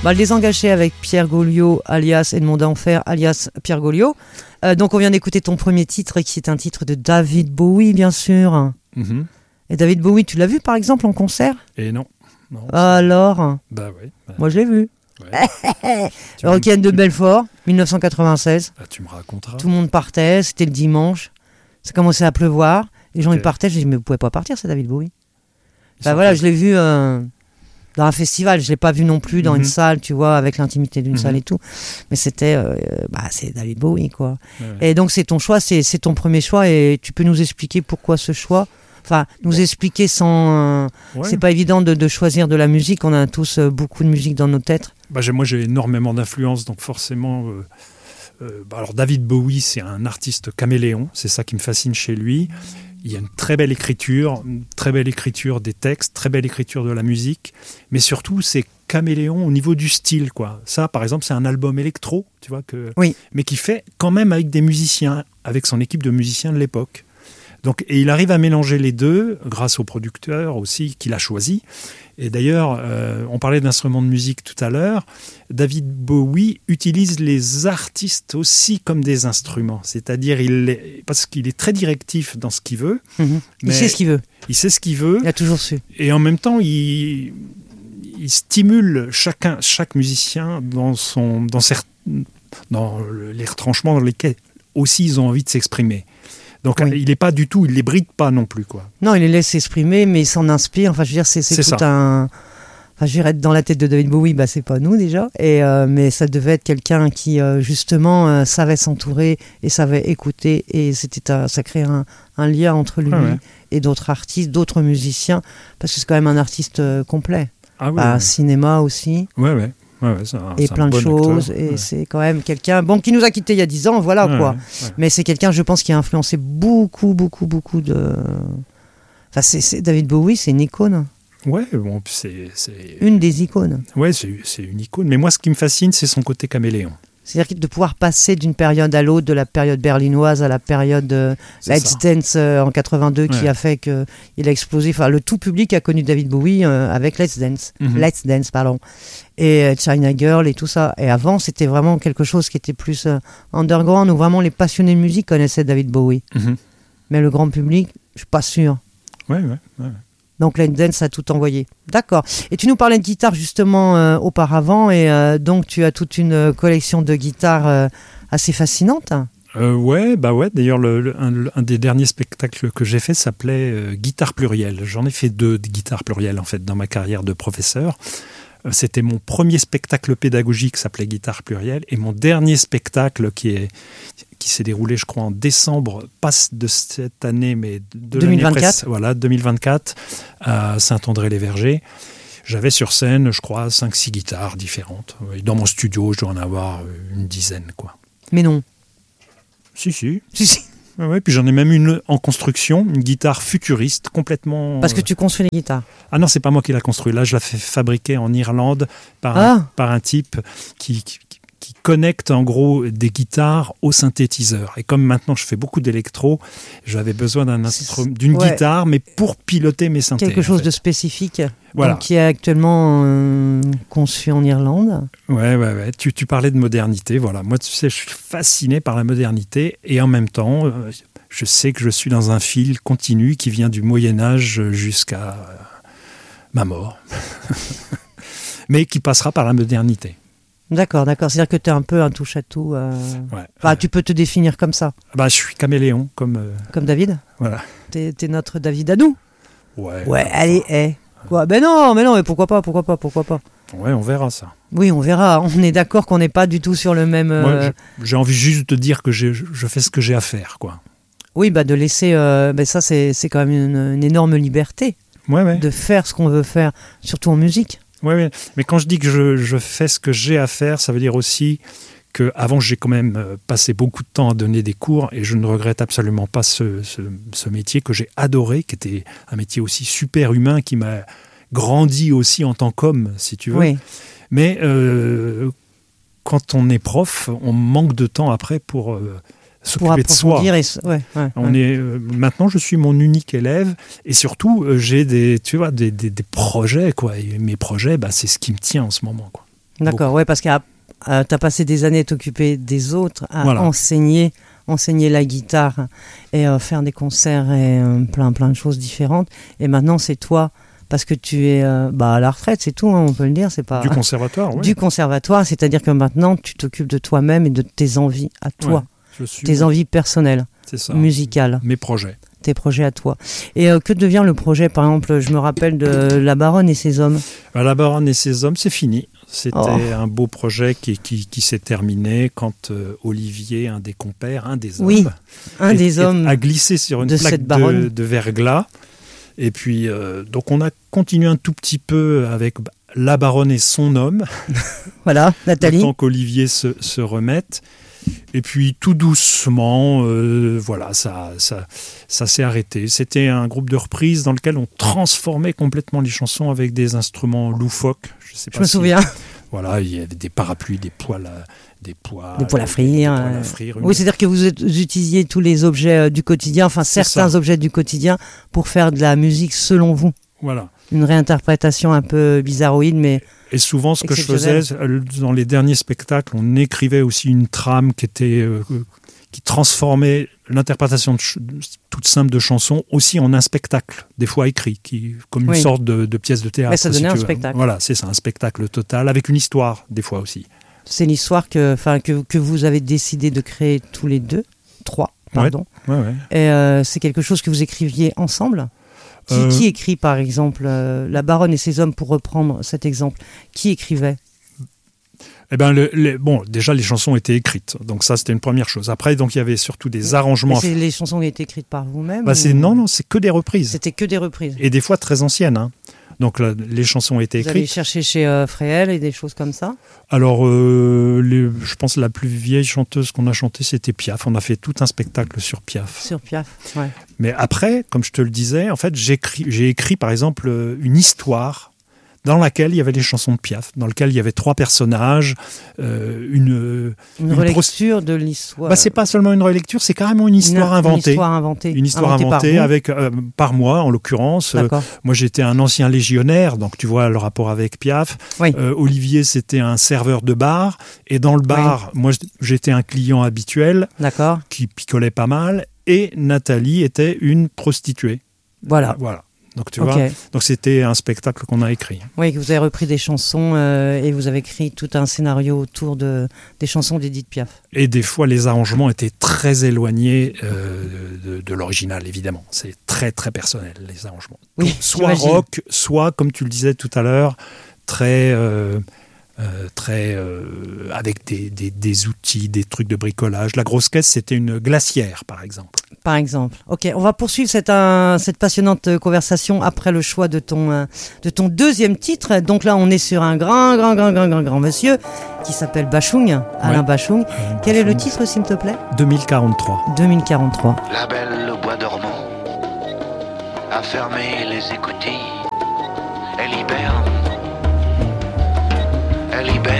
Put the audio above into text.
Le Désengagé avec Pierre Gauliot, alias Edmond d'Enfer, alias Pierre Gauliot. Donc on vient d'écouter ton premier titre, qui est un titre de David Bowie, bien sûr. Mm-hmm. Et David Bowie, tu l'as vu par exemple en concert ? Et non. Alors ? Bah oui. Moi je l'ai vu. Ouais. Rock'n de Belfort, 1996. Tu me raconteras. Tout le monde partait, c'était le dimanche. Ça commençait à pleuvoir. Les gens ils partaient, je dis mais vous pouvez pas partir, c'est David Bowie. Je l'ai vu dans un festival, je l'ai pas vu non plus dans une salle, tu vois, avec l'intimité d'une salle et tout. Mais c'était, c'est David Bowie, quoi. Ouais. Et donc c'est ton choix, c'est ton premier choix, et tu peux nous expliquer pourquoi ce choix. Enfin, nous expliquer sans. C'est pas évident de choisir de la musique. On a tous beaucoup de musique dans nos têtes. Moi, j'ai énormément d'influence, donc forcément. Alors David Bowie, c'est un artiste caméléon. C'est ça qui me fascine chez lui. Il y a une très belle écriture des textes, très belle écriture de la musique, mais surtout c'est caméléon au niveau du style, quoi. Ça, par exemple, c'est un album électro, tu vois, mais qui fait quand même avec des musiciens, avec son équipe de musiciens de l'époque. Donc, et il arrive à mélanger les deux grâce au producteur aussi qu'il a choisi. Et d'ailleurs, on parlait d'instruments de musique tout à l'heure. David Bowie utilise les artistes aussi comme des instruments. C'est-à-dire, parce qu'il est très directif dans ce qu'il veut. Il sait ce qu'il veut. Il sait ce qu'il veut. Il a toujours su. Et en même temps, il stimule chaque musicien dans les retranchements dans lesquels aussi ils ont envie de s'exprimer. Donc il n'est pas du tout, il les bride pas non plus, quoi. Non, il les laisse s'exprimer, mais il s'en inspire. Enfin, je veux dire, c'est tout ça. Enfin, je veux dire, être dans la tête de David Bowie, c'est pas nous déjà. Mais ça devait être quelqu'un qui justement savait s'entourer et savait écouter, et ça créait un lien entre lui et d'autres artistes, d'autres musiciens, parce que c'est quand même un artiste complet. Cinéma aussi. Ouais, et plein de choses, et c'est quand même quelqu'un qui nous a quittés il y a 10 ans, voilà quoi. Mais c'est quelqu'un, je pense, qui a influencé beaucoup de. Enfin, c'est David Bowie, c'est une icône. Ouais, bon, c'est une des icônes. Ouais, c'est une icône. Mais moi, ce qui me fascine, c'est son côté caméléon. C'est-à-dire de pouvoir passer d'une période à l'autre, de la période berlinoise à la période Let's Dance en 82, qui a fait qu'il a explosé. Enfin, le tout public a connu David Bowie avec Let's Dance. Let's Dance, pardon. Et China Girl et tout ça. Et avant, c'était vraiment quelque chose qui était plus underground, où vraiment les passionnés de musique connaissaient David Bowie. Mais le grand public, je suis pas sûr. Ouais. Donc Let's Dance a tout envoyé. D'accord. Et tu nous parlais de guitare justement auparavant, et donc tu as toute une collection de guitares assez fascinante. Ouais. D'ailleurs, un des derniers spectacles que j'ai fait s'appelait Guitare plurielle. J'en ai fait 2 de guitares plurielles en fait dans ma carrière de professeur. C'était mon premier spectacle pédagogique, s'appelait Guitare plurielle, et mon dernier spectacle qui s'est déroulé, je crois, en décembre, pas de cette année, mais de 2024. Voilà, 2024, à Saint-André-les-Vergers. J'avais sur scène, je crois, 5-6 guitares différentes. Et dans mon studio, je dois en avoir une dizaine, quoi. Mais non. Si. Ouais, puis j'en ai même une en construction, une guitare futuriste, complètement... Parce que tu construis les guitares. Ah non, c'est pas moi qui l'a construit. Là, je la fais fabriquer en Irlande par un type qui connecte en gros des guitares au synthétiseur. Et comme maintenant je fais beaucoup d'électro, j'avais besoin d'une guitare, mais pour piloter mes synthés. Quelque chose de spécifique, voilà. Qui est actuellement conçu en Irlande. Ouais. Tu parlais de modernité, voilà. Moi, tu sais, je suis fasciné par la modernité, et en même temps, je sais que je suis dans un fil continu qui vient du Moyen-Âge jusqu'à ma mort, mais qui passera par la modernité. D'accord. C'est-à-dire que tu es un peu un touche-à-tout. Tu peux te définir comme ça. Je suis caméléon, comme David. Voilà. T'es notre David à nous. Ouais. Allez, Quoi ? Mais non, mais pourquoi pas ? Ouais, on verra ça. Oui, on verra. On est d'accord qu'on n'est pas du tout sur le même... Moi, j'ai envie juste de dire que je fais ce que j'ai à faire, quoi. Oui, de laisser... ça, c'est quand même une énorme liberté. Ouais. De faire ce qu'on veut faire, surtout en musique. Ouais. Mais quand je dis que je fais ce que j'ai à faire, ça veut dire aussi qu'avant, j'ai quand même passé beaucoup de temps à donner des cours, et je ne regrette absolument pas ce métier que j'ai adoré, qui était un métier aussi super humain, qui m'a grandi aussi en tant qu'homme, si tu veux. Oui. Mais quand on est prof, on manque de temps après pour s'occuper de soi. Maintenant, je suis mon unique élève, et surtout, j'ai des projets, quoi. Et mes projets, c'est ce qui me tient en ce moment, quoi. D'accord, ouais, parce que tu as passé des années à t'occuper des autres, à Voilà. enseigner la guitare et faire des concerts et plein de choses différentes. Et maintenant, c'est toi, parce que tu es à la retraite, c'est tout, hein, on peut le dire. C'est pas Du conservatoire, oui. du conservatoire, c'est-à-dire que maintenant, tu t'occupes de toi-même et de tes envies à toi, Ouais, je suis, tes envies personnelles, c'est ça, musicales, mes projets. tes projets à toi. Et que devient le projet, par exemple, je me rappelle de La Baronne et ses hommes. La Baronne et ses hommes, c'est fini. C'était Oh. un beau projet qui s'est terminé quand Olivier, un des compères, un des hommes, Oui, un des hommes a glissé sur une de plaque cette baronne. de verglas. Et puis, donc on a continué un tout petit peu avec La Baronne et son homme, Voilà, Nathalie. tant qu'Olivier se remette. Et puis tout doucement, voilà, ça s'est arrêté. C'était un groupe de reprises dans lequel on transformait complètement les chansons avec des instruments loufoques. Je me souviens. Voilà, il y avait des parapluies, des poêles à frire. Des poêles à frire. Oui, c'est-à-dire que vous utilisiez tous les objets du quotidien, enfin certains objets du quotidien, pour faire de la musique selon vous. Voilà. Une réinterprétation un peu bizarroïde, mais... Et souvent, ce que je faisais, dans les derniers spectacles, on écrivait aussi une trame qui transformait l'interprétation toute simple de chansons aussi en un spectacle, des fois écrit, comme une sorte de pièce de théâtre. Mais ça donnait un spectacle. Voilà, c'est ça, un spectacle total, avec une histoire, des fois aussi. C'est l'histoire que vous avez décidé de créer tous les deux, trois, pardon. Ouais. Et c'est quelque chose que vous écriviez ensemble ? Qui écrit, par exemple, La Baronne et ses hommes, pour reprendre cet exemple? Qui écrivait? Eh ben, déjà, les chansons étaient écrites. Donc ça, c'était une première chose. Après, donc, il y avait surtout des arrangements. Les chansons ont été écrites par vous-même? Non, c'est que des reprises. C'était que des reprises. Et des fois très anciennes, hein. Donc les chansons étaient écrites. Vous allez chercher chez Fréhel et des choses comme ça? Alors, je pense que la plus vieille chanteuse qu'on a chantée, c'était Piaf. On a fait tout un spectacle sur Piaf. Sur Piaf, ouais. Mais après, comme je te le disais, en fait, j'ai écrit, par exemple, une histoire dans laquelle il y avait les chansons de Piaf, dans laquelle il y avait 3 personnages, une relecture de l'histoire. C'est pas seulement une relecture, c'est carrément une histoire inventée. Une histoire inventée avec par moi, en l'occurrence. Moi, j'étais un ancien légionnaire, donc tu vois le rapport avec Piaf. Oui. Olivier, c'était un serveur de bar, et dans le bar, moi, j'étais un client habituel, qui picolait pas mal, et Nathalie était une prostituée. Voilà. Donc tu vois, donc c'était un spectacle qu'on a écrit. Oui, que vous avez repris des chansons et vous avez écrit tout un scénario autour des chansons d'Édith Piaf. Et des fois, les arrangements étaient très éloignés de l'original, évidemment. C'est très très personnel, les arrangements. Oui, donc, soit rock, soit, comme tu le disais tout à l'heure, très avec des outils, des trucs de bricolage. La grosse caisse, c'était une glacière, par exemple. Par exemple. Ok, on va poursuivre cette passionnante conversation après le choix de ton deuxième titre. Donc là, on est sur un grand monsieur qui s'appelle Bachung, Alain Bachung. Quel est le titre, s'il te plaît? 2043. 2043. La belle au bois dormant a fermé les écoutilles. Elle hiberne